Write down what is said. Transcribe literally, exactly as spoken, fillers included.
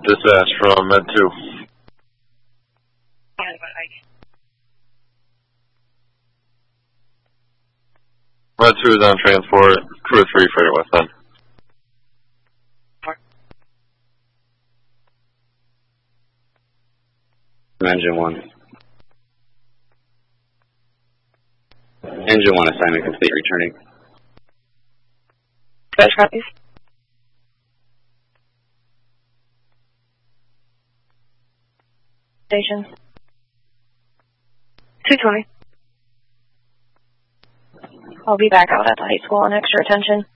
Dispatch from Med two. Med two is on transport, crew three, freighter West End. Engine one. Engine one assignment complete, returning. Dispatch copies. Station. two twenty. I'll be back out at the high school on extra attention.